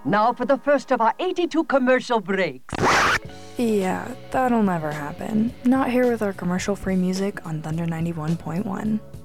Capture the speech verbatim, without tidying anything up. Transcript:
Now for the first of our eighty-two commercial breaks. Yeah, that'll never happen. Not here with our commercial-free music on Thunder ninety-one point one.